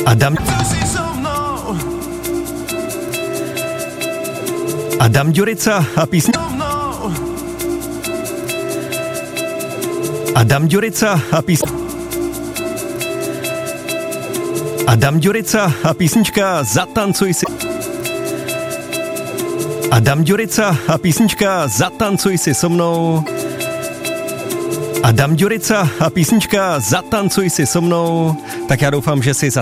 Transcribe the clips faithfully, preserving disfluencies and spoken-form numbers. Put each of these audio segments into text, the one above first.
Adam Adam Ďurica a písň Adam Ďurica a písň Adam Ďurica a písnička Zatancuj si Adam Ďurica a písnička Zatancuj si so mnou Adam Ďurica a písnička Zatancuj si so mnou. Tak já doufám, že si za...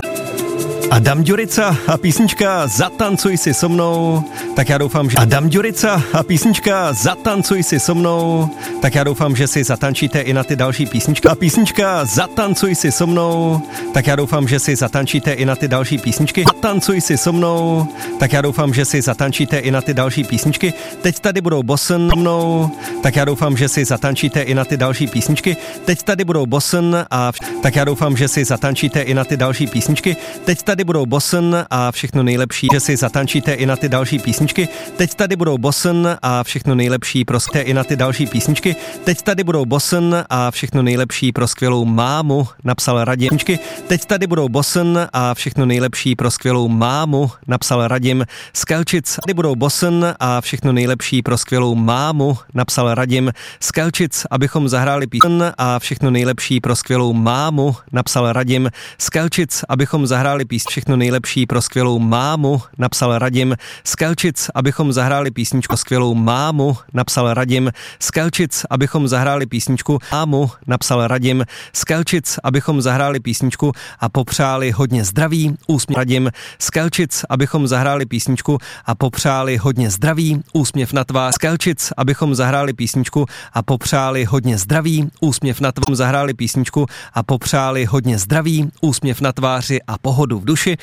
Adam Ďurica a písnička Zatancuj si so mnou. Tak já doufám, že... Adam Ďurica a písnička Zatancuj si so mnou. Tak já doufám, že si zatančíte i na ty další písničky. A písnička Zatancuj si so mnou. Tak já doufám, že si zatančíte i na ty další písničky. Zatancuj si so mnou. Tak já doufám, že si zatančíte i na ty další písničky. Teď tady budou Bossen mnou. Tak já doufám, že si zatančíte i na ty další písničky. Teď tady budou Bossen a... Tak já doufám, že si zatančíte i na ty další písničky. Teď tady budou Bossen a všechno nejlepší, že si zatančíte i na ty další písničky. Teď tady budou Bossen a všechno nejlepší pro i na ty další písničky. Teď tady budou Bossen a všechno nejlepší pro skvělou mámu, napsal Radim. Teď tady budou Bossen a všechno nejlepší pro skvělou mámu, napsal Radim z Kelčic. Tady budou Bossen a všechno nejlepší pro skvělou mámu, napsal Radim z Kelčic, abychom zahráli písničku a všechno nejlepší pro skvělou mámu, napsal Radim z Kelčic, abychom zahráli písničku. Všechno nejlepší pro skvělou mámu, napsal Radim z Kelčic, abychom zahráli písničku skvělou mámu, napsal Radim z Kelčic, abychom zahráli písničku mámu, napsal Radim z Kelčic, abychom zahráli písničku a popřáli hodně zdraví, úsměv Radim z Kelčic, abychom zahráli písničku a popřáli hodně zdraví, úsměv na tvář z Kelčic, abychom zahráli písničku a popřáli hodně zdraví, úsměv na tváři, zahráli písničku a popřáli hodně zdraví, úsměv na tváři a pohodu v duši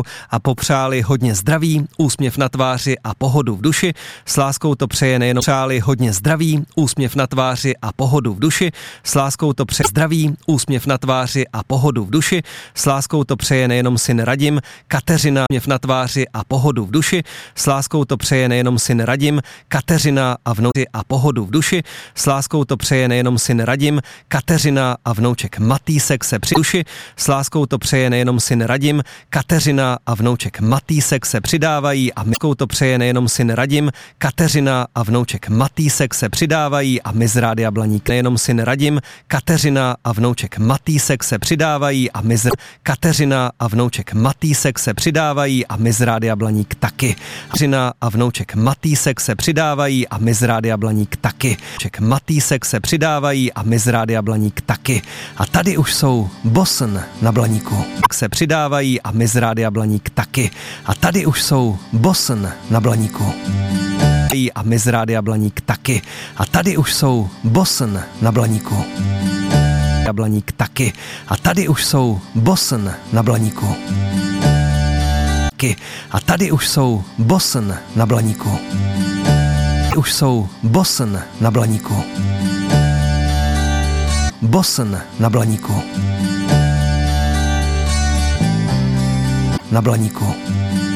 a popřáli hodně zdraví, úsměv na tváři a pohodu v duši. S láskou to přeje nejenom přáli hodně zdraví, úsměv na tváři a pohodu v duši. S láskou to přeje zdraví, úsměv na tváři a pohodu v duši. S láskou to přeje nejenom syn Radim, Kateřina, úsměv na tváři a pohodu v duši. S láskou to přeje nejenom syn Radim, Kateřina a vnouček a pohodu v duši. S láskou to přeje nejenom syn Radim, Kateřina a vnouček Matýsek se při duši. S láskou to přeje nejenom syn Radim, Kateřina a vnouček Matýsek se přidávají a myskou to přeje nejenom syn Radim, Kateřina a vnouček Matýsek se přidávají a my z Rádia Blaník nejenom syn Radim, Kateřina a vnouček Matýsek se přidávají a my z Kateřina a vnouček Matýsek se přidávají a my z Rádia Blaník taky. Kateřina a vnouček Matýsek se přidávají a my z Rádia Blaník taky. Ček Matýsek se přidávají a my z Rádia Blaník taky. A tady už jsou Bossen na Blaníku. Se přidávají a my z Rádia Blaník taky. A tady už jsou Bossen na Blaníku. A my z Rádia Blaník taky. A tady už jsou Bossen na Blaníku. Blaník taky. A tady už jsou Bossen na Blaníku. A tady už jsou Bossen na Blaníku. Už jsou Bossen na Blaníku. Bossen na Blaníku. Na Blaníku.